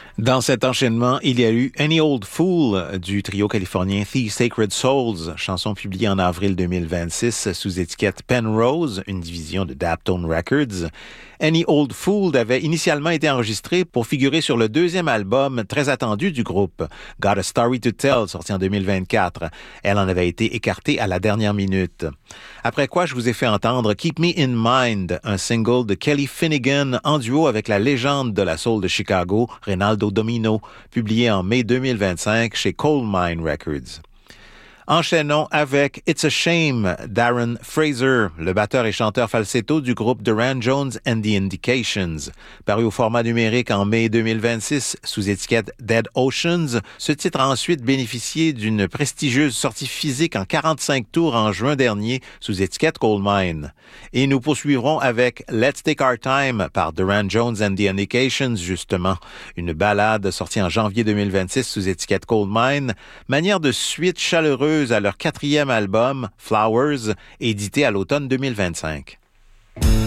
Dans cet enchaînement, il y a eu Any Old Fool du trio californien The Sacred Souls, chanson publiée en avril 2026 sous étiquette Penrose, une division de Daptone Records. Any Old Fool avait initialement été enregistré pour figurer sur le deuxième album très attendu du groupe, Got a Story to Tell, sorti en 2024. Elle en avait été écartée à la dernière minute. Après quoi, je vous ai fait entendre Keep Me in Mind, un single de Kelly Finnegan en duo avec la légende de la soul de Chicago, Reynaldo Domino, publié en mai 2025 chez Coal Mine Records. Enchaînons avec It's a Shame d'Aaron Fraser, le batteur et chanteur falsetto du groupe Duran Jones and the Indications. Paru au format numérique en mai 2026 sous étiquette Dead Oceans, ce titre a ensuite bénéficié d'une prestigieuse sortie physique en 45 tours en juin dernier sous étiquette Coal Mine. Et nous poursuivrons avec Let's Take Our Time par Duran Jones and the Indications, justement, une ballade sortie en janvier 2026 sous étiquette Coal Mine, manière de suite chaleureuse à leur quatrième album, Flowers, édité à l'automne 2025.